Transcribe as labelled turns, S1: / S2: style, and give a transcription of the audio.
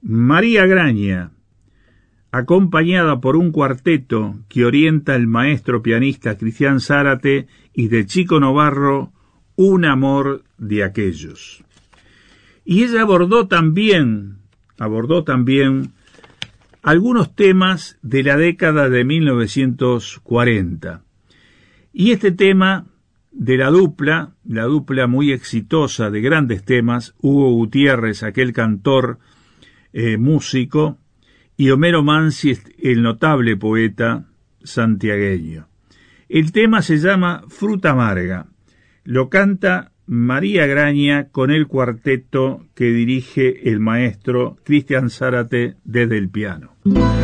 S1: María Graña, acompañada por un cuarteto que orienta el maestro pianista Cristian Zárate y de Chico Novarro, Un amor de aquellos. Y ella abordó también algunos temas de la década de 1940. Y este tema de la dupla muy exitosa de grandes temas, Hugo Gutiérrez, aquel cantor, músico, y Homero Mansi, el notable poeta santiagueño. El tema se llama Fruta Amarga. Lo canta María Graña con el cuarteto que dirige el maestro Cristian Zárate desde el piano.